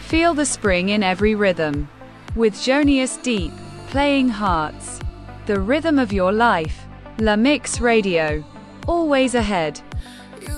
Feel the spring in every rhythm. With Jonius Deep, playing hearts. The rhythm of your life. La Mix Radio. Always ahead.